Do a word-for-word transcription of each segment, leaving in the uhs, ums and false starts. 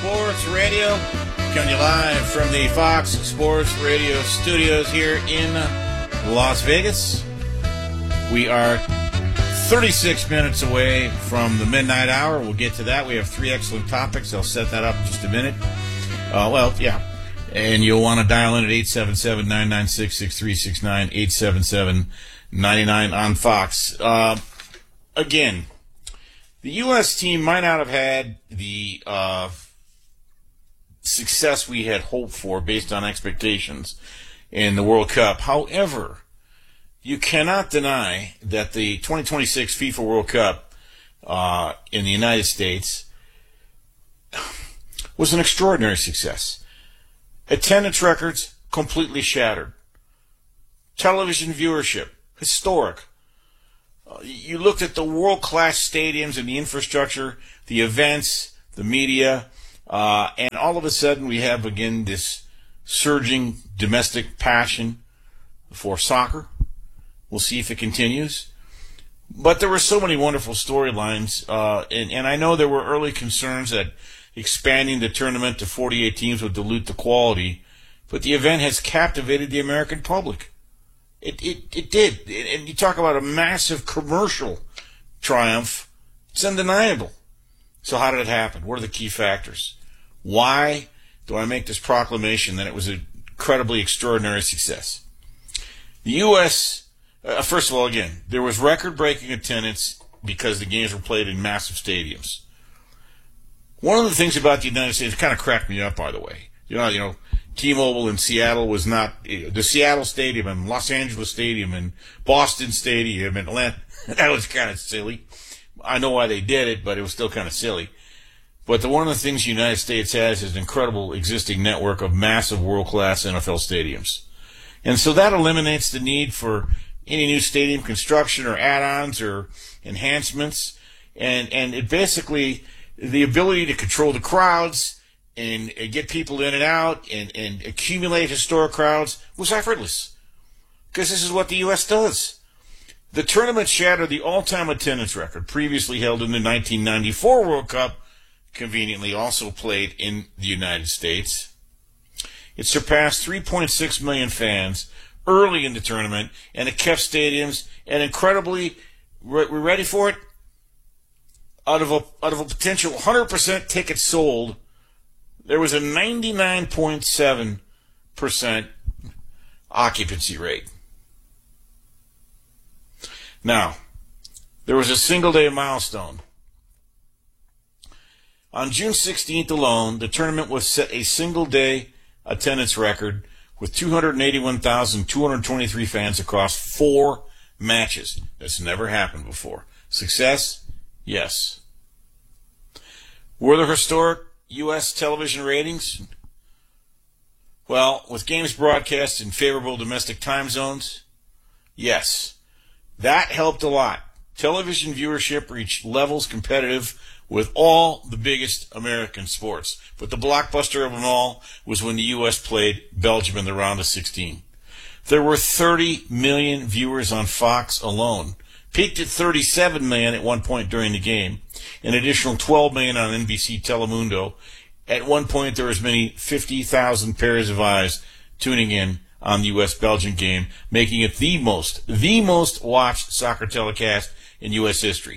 Sports Radio, coming to you live from the Fox Sports Radio studios here in Las Vegas. We are thirty-six minutes away from the midnight hour. We'll get to that. We have three excellent topics. I'll set that up in just a minute. Uh, well, yeah. And you'll want to dial in at eight seven seven, nine nine six, six three six nine, eight seven seven, nine nine on Fox. Uh, again, the U S team might not have had the uh, success we had hoped for based on expectations in the World Cup. However, you cannot deny that the twenty twenty-six FIFA World Cup uh, in the United States was an extraordinary success. Attendance records completely shattered. Television viewership, historic. Uh, you looked at the world-class stadiums and the infrastructure, the events, the media, uh, and all of a sudden we have, again, this surging domestic passion for soccer. We'll see if it continues. But there were so many wonderful storylines, uh, and, and I know there were early concerns that expanding the tournament to forty-eight teams would dilute the quality, but the event has captivated the American public. It, it, it did. And you talk about a massive commercial triumph. It's undeniable. So how did it happen? What are the key factors? Why do I make this proclamation that it was an incredibly extraordinary success? The U S, uh, first of all, again, there was record-breaking attendance because the games were played in massive stadiums. One of the things about the United States, it kind of cracked me up, by the way. You know, you know, T-Mobile in Seattle was not, the Seattle Stadium and Los Angeles Stadium and Boston Stadium and Atlanta, that was kind of silly. I know why they did it, but it was still kind of silly. But the, one of the things the United States has is an incredible existing network of massive world-class N F L stadiums. And so that eliminates the need for any new stadium construction or add-ons or enhancements. And, and it basically, the ability to control the crowds and, and get people in and out and, and accumulate historic crowds was effortless. Because this is what the U S does. The tournament shattered the all-time attendance record previously held in the nineteen ninety-four World Cup, conveniently also played in the United States. It surpassed three point six million fans early in the tournament, and it kept stadiums, and incredibly, we're ready for it? Out of a, out of a potential one hundred percent tickets sold, there was a ninety-nine point seven percent occupancy rate. Now, there was a single-day milestone. On June sixteenth alone, the tournament was set a single-day attendance record with two hundred eighty-one thousand two hundred twenty-three fans across four matches. That's never happened before. Success? Yes. Were there historic U S television ratings? Well, with games broadcast in favorable domestic time zones, yes. That helped a lot. Television viewership reached levels competitive with all the biggest American sports. But the blockbuster of them all was when the U S played Belgium in the round of sixteen. There were thirty million viewers on Fox alone. Peaked at thirty-seven million at one point during the game. An additional twelve million on N B C Telemundo. At one point, there were as many fifty thousand pairs of eyes tuning in on the U S-Belgium game, making it the most, the most watched soccer telecast in U S history.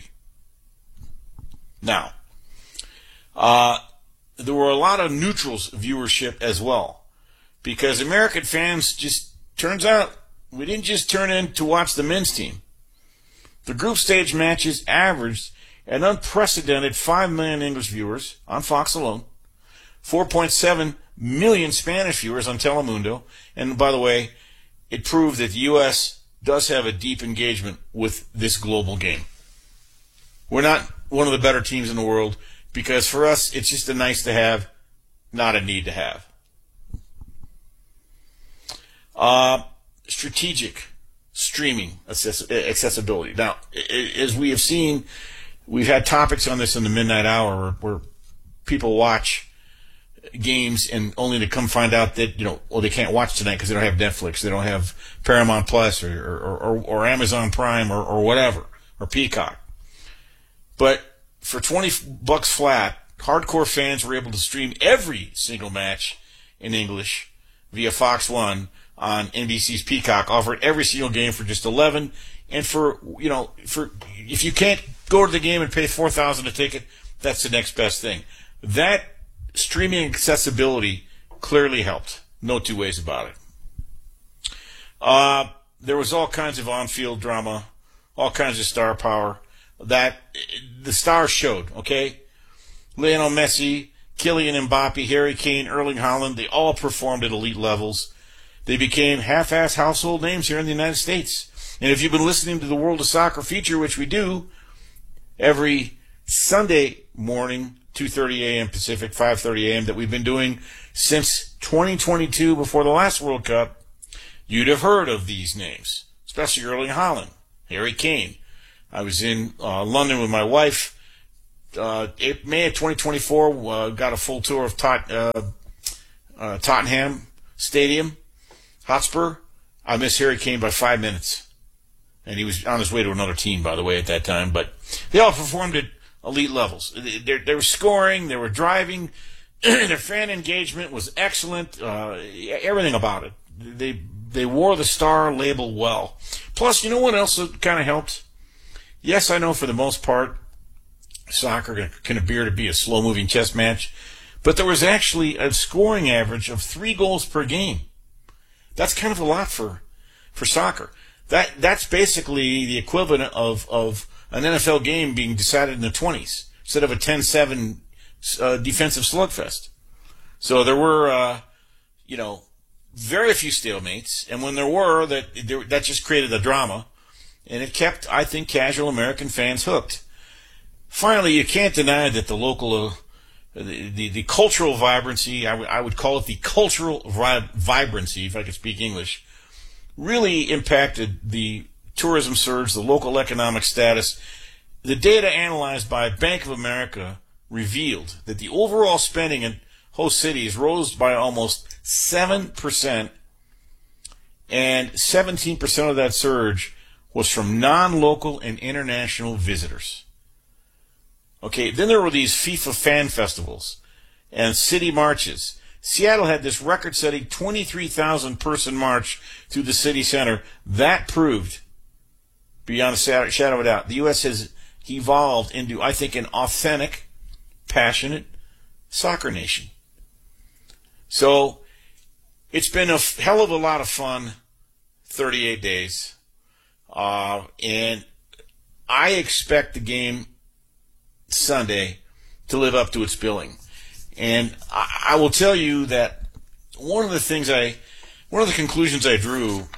Now, uh, there were a lot of neutrals viewership as well, because American fans just, turns out, we didn't just turn in to watch the men's team. The group stage matches averaged an unprecedented five million English viewers on Fox alone, four point seven million Spanish viewers on Telemundo, and by the way, it proved that the U S does have a deep engagement with this global game. We're not one of the better teams in the world, because for us, it's just a nice to have, not a need to have. Uh, strategic streaming access- accessibility. Now, as we have seen, we've had topics on this in the midnight hour where, where people watch games and only to come find out that, you know, well, they can't watch tonight because they don't have Netflix, they don't have Paramount Plus or, or, or, or Amazon Prime or, or whatever, or Peacock. But for twenty bucks flat, hardcore fans were able to stream every single match in English via Fox One on N B C's Peacock, offered every single game for just eleven. And for, you know, for if you can't go to the game and pay four thousand dollars a ticket, that's the next best thing. That streaming accessibility clearly helped. No two ways about it. Uh, there was all kinds of on-field drama, all kinds of star power. That the stars showed, okay? Lionel Messi, Kylian Mbappe, Harry Kane, Erling Haaland, they all performed at elite levels. They became half-ass household names here in the United States. And if you've been listening to the World of Soccer feature, which we do every Sunday morning, two thirty a.m. Pacific, five thirty a.m., that we've been doing since twenty twenty-two before the last World Cup, you'd have heard of these names, especially Erling Haaland, Harry Kane. I was in uh, London with my wife. Uh, May of twenty twenty-four, uh, got a full tour of Tot, uh, uh, Tottenham Stadium, Hotspur. I missed Harry Kane by five minutes. And he was on his way to another team, by the way, at that time. But they all performed at elite levels. They, they were scoring, they were driving, their fan engagement was excellent, uh, everything about it. They, they wore the star label well. Plus, you know what else kind of helped? Yes, I know for the most part, soccer can appear to be a slow-moving chess match, but there was actually a scoring average of three goals per game. That's kind of a lot for for soccer. That that's basically the equivalent of, of an N F L game being decided in the twenties instead of a ten seven uh, defensive slugfest. So there were, uh, you know, very few stalemates, and when there were, that that just created a drama. And it kept, I think, casual American fans hooked. Finally, you can't deny that the local, uh, the, the the cultural vibrancy, I, w- I would call it the cultural vi- vibrancy, if I could speak English, really impacted the tourism surge, the local economic status. The data analyzed by Bank of America revealed that the overall spending in host cities rose by almost seven percent, and seventeen percent of that surge was from non-local and international visitors. Okay, then there were these FIFA fan festivals and city marches. Seattle had this record-setting twenty-three thousand person march through the city center. That proved, beyond a shadow of a doubt, the U S has evolved into, I think, an authentic, passionate soccer nation. So, it's been a hell of a lot of fun, thirty-eight days. Uh, and I expect the game Sunday to live up to its billing. And I, I will tell you that one of the things I, one of the conclusions I drew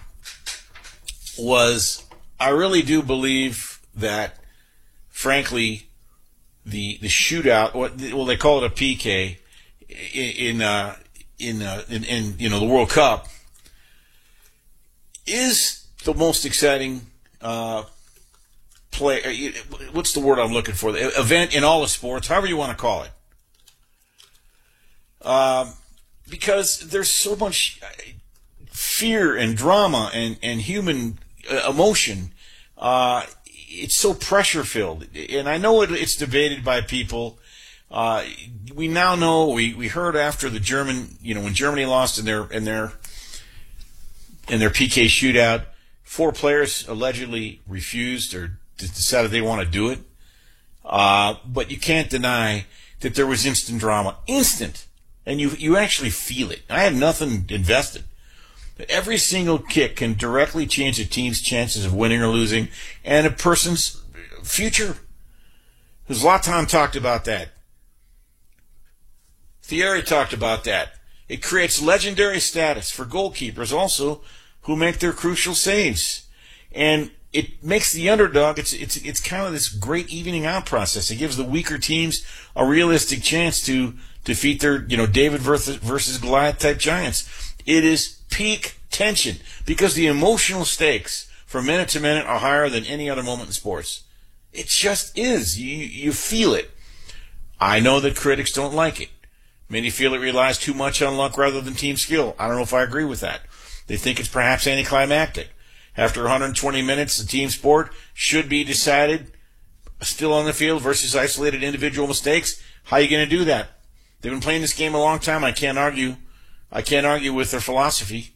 was I really do believe that, frankly, the the shootout, well, they call it a P K in uh, in, uh, in in you know the World Cup, is the most exciting uh, play. What's the word I'm looking for? The event in all of sports, however you want to call it. Um, because there's so much fear and drama and, and human uh, emotion. Uh, it's so pressure filled. And I know it, it's debated by people. Uh, we now know, we, we heard after the German, you know, when Germany lost in their, in their, in their P K shootout, four players allegedly refused or decided they want to do it. Uh, but you can't deny that there was instant drama. Instant. And you you actually feel it. I had nothing invested. Every single kick can directly change a team's chances of winning or losing and a person's future. Zlatan talked about that. Thierry talked about that. It creates legendary status for goalkeepers also who make their crucial saves. And it makes the underdog, it's it's it's kind of this great evening out process. It gives the weaker teams a realistic chance to defeat their, you know, David versus, versus Goliath type giants. It is peak tension because the emotional stakes from minute to minute are higher than any other moment in sports. It just is. You, you feel it. I know that critics don't like it. Many feel it relies too much on luck rather than team skill. I don't know if I agree with that. They think it's perhaps anticlimactic. After one hundred twenty minutes, the team sport should be decided still on the field versus isolated individual mistakes. How are you going to do that? They've been playing this game a long time. I can't argue. I can't argue with their philosophy.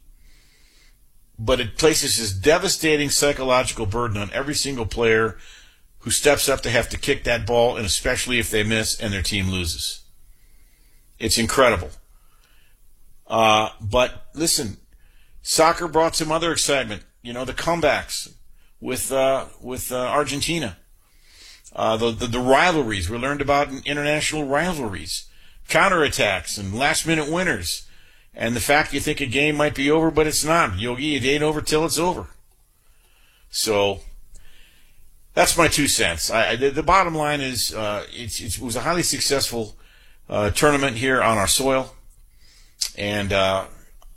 But it places this devastating psychological burden on every single player who steps up to have to kick that ball, and especially if they miss and their team loses. It's incredible. Uh, but listen, soccer brought some other excitement. You know, the comebacks with uh, with uh, Argentina. Uh, the, the the rivalries. We learned about international rivalries, counterattacks, and last-minute winners. And the fact you think a game might be over, but it's not. Yogi, it ain't over till it's over. So that's my two cents. I, the, the bottom line is uh, it's, it was a highly successful uh, tournament here on our soil. And uh,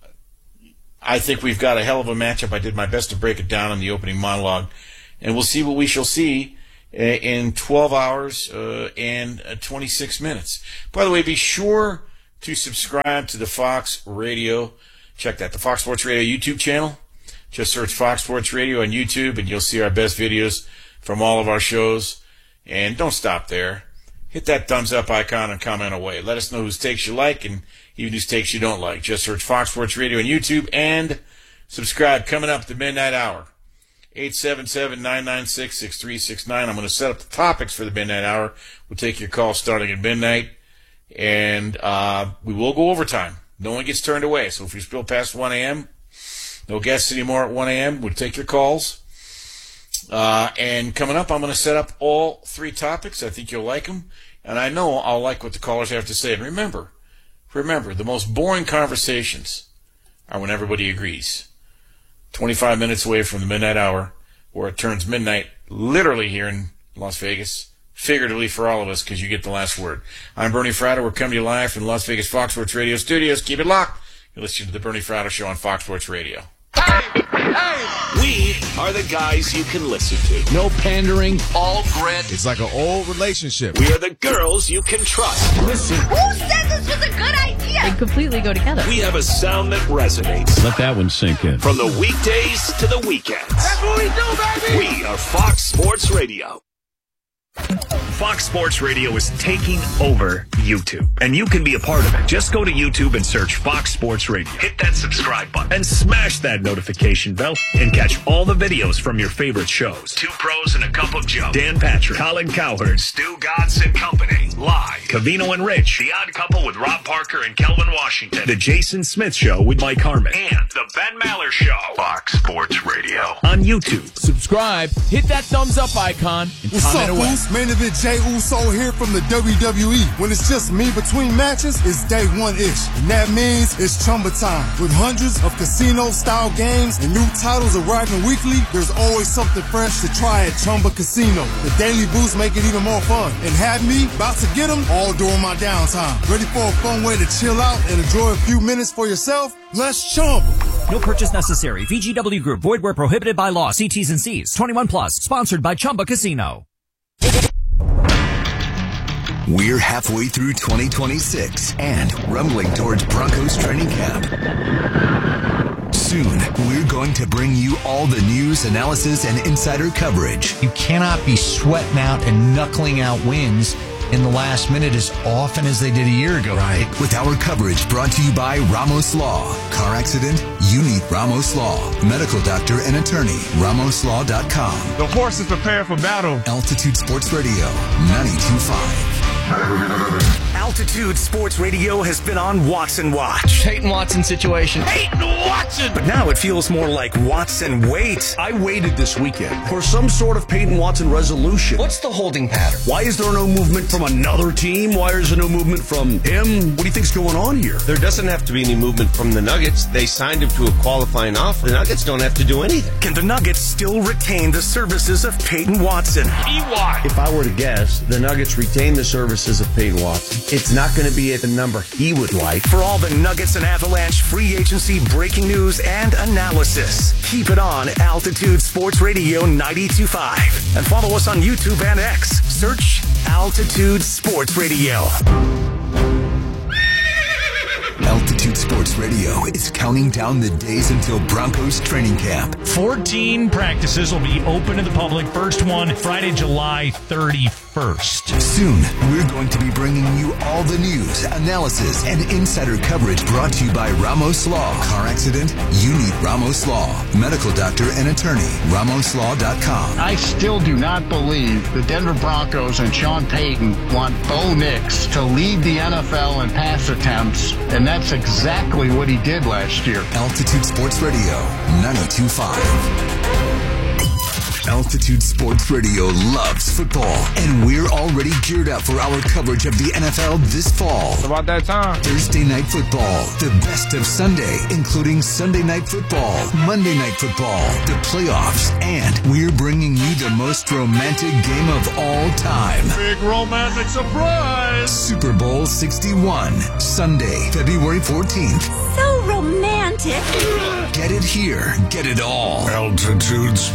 I think we've got a hell of a matchup. I did my best to break it down in the opening monologue. And we'll see what we shall see in twelve hours uh, and twenty-six minutes. By the way, be sure to subscribe to the Fox Radio. Check that, the Fox Sports Radio YouTube channel. Just search Fox Sports Radio on YouTube, and you'll see our best videos from all of our shows. And don't stop there. Hit that thumbs up icon and comment away. Let us know whose takes you like and even whose takes you don't like. Just search Fox Sports Radio on YouTube and subscribe. Coming up, the Midnight Hour. eight seven seven, nine nine six, six three six nine. I'm going to set up the topics for the Midnight Hour. We'll take your call starting at midnight. And uh, we will go overtime. No one gets turned away. So if you spill past one a.m., no guests anymore at one a.m., we'll take your calls. Uh, and coming up, I'm going to set up all three topics. I think you'll like them. And I know I'll like what the callers have to say. And remember, remember, the most boring conversations are when everybody agrees. twenty-five minutes away from the Midnight Hour, where it turns midnight literally here in Las Vegas. Figuratively for all of us, because you get the last word. I'm Bernie Fratto. We're coming to you live from the Las Vegas Fox Sports Radio studios. Keep it locked. You're listening to the Bernie Fratto Show on Fox Sports Radio. Hey, hey. We are the guys you can listen to. No pandering, all grit. It's like an old relationship. We are the girls you can trust. Listen. Who said this was a good idea? They completely go together. We have a sound that resonates. Let that one sink in. From the weekdays to the weekends. That's what we do, baby. We are Fox Sports Radio. Fox Sports Radio is taking over YouTube, and you can be a part of it. Just go to YouTube and search Fox Sports Radio. Hit that subscribe button and smash that notification bell and catch all the videos from your favorite shows. Two Pros and a Cup of Joe. Dan Patrick, Colin Cowherd, Stu Godson Company. Live. Cavino and Rich. The Odd Couple with Rob Parker and Kelvin Washington. The Jason Smith Show with Mike Harmon. And The Ben Maller Show. Fox Sports Radio. On YouTube. Subscribe, hit that thumbs up icon, and What's comment up, away. Foos? Main event Jey Uso here from the W W E. When it's just me between matches, it's day one-ish. And that means it's Chumba time. With hundreds of casino-style games and new titles arriving weekly, there's always something fresh to try at Chumba Casino. The daily boosts make it even more fun. And have me about to get them all during my downtime. Ready for a fun way to chill out and enjoy a few minutes for yourself? Let's Chumba. No purchase necessary. V G W Group. Void where prohibited by law. See T's and C's. twenty-one plus. Sponsored by Chumba Casino. We're halfway through twenty twenty-six and rumbling towards Broncos training camp. Soon, we're going to bring you all the news, analysis, and insider coverage. You cannot be sweating out and knuckling out wins in the last minute as often as they did a year ago. Right. With our coverage brought to you by Ramos Law. Car accident? You need Ramos Law. Medical doctor and attorney. Ramos Law dot com. The horse is prepared for battle. Altitude Sports Radio, ninety-two point five. Altitude Sports Radio has been on Watson Watch. Peyton Watson situation. Peyton Watson! But now it feels more like Watson Wait. I waited this weekend for some sort of Peyton Watson resolution. What's the holding pattern? Why is there no movement from another team? Why is there no movement from him? What do you think's going on here? There doesn't have to be any movement from the Nuggets. They signed him to a qualifying offer. The Nuggets don't have to do anything. Can the Nuggets still retain the services of Peyton Watson? E Y. If I were to guess, the Nuggets retain the services of Peyton Watson. It's not going to be at the number he would like. For all the Nuggets and Avalanche free agency breaking news and analysis, keep it on Altitude Sports Radio ninety-two point five. And follow us on YouTube and X. Search Altitude Sports Radio. Altitude Sports Radio is counting down the days until Broncos training camp. fourteen practices will be open to the public. First one Friday, July thirty-first. first. Soon, we're going to be bringing you all the news, analysis, and insider coverage brought to you by Ramos Law. Car accident? You need Ramos Law. Medical doctor and attorney. Ramos Law dot com. I still do not believe the Denver Broncos and Sean Payton want Bo Nix to lead the N F L in pass attempts, and that's exactly what he did last year. Altitude Sports Radio, ninety-two point five. Altitude Sports Radio loves football, and we're already geared up for our coverage of the N F L this fall. It's about that time. Thursday Night Football, the best of Sunday, including Sunday Night Football, Monday Night Football, the playoffs, and we're bringing you the most romantic game of all time. Big romantic surprise! Super Bowl sixty-one, Sunday, February fourteenth. So romantic. Get it here, get it all. Altitude Sports.